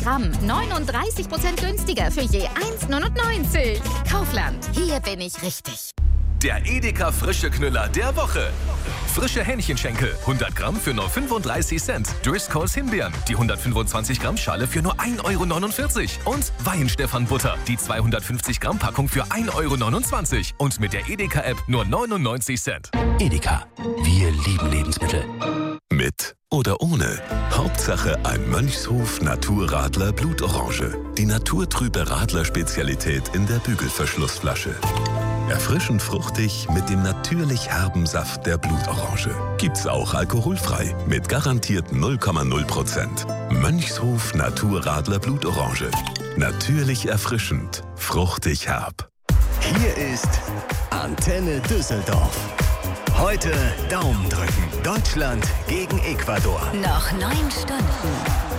Gramm. 39% günstiger für je 1,99. Kaufland, hier bin ich richtig. Der Edeka Frische Knüller der Woche. Frische Hähnchenschenkel, 100 Gramm für nur 35 Cent. Driscolls Himbeeren, die 125 Gramm Schale für nur 1,49 €. Und Weihenstephan-Butter, die 250 Gramm Packung für 1,29 €. Und mit der Edeka-App nur 99 Cent. Edeka, wir lieben Lebensmittel. Mit oder ohne. Hauptsache ein Mönchshof Naturradler Blutorange. Die naturtrübe Radler-Spezialität in der Bügelverschlussflasche. Erfrischend fruchtig mit dem natürlich herben Saft der Blutorange. Gibt's auch alkoholfrei mit garantiert 0,0%. Mönchshof Naturradler Blutorange. Natürlich erfrischend, fruchtig herb. Hier ist Antenne Düsseldorf. Heute Daumen drücken. Deutschland gegen Ecuador. Noch 9 Stunden.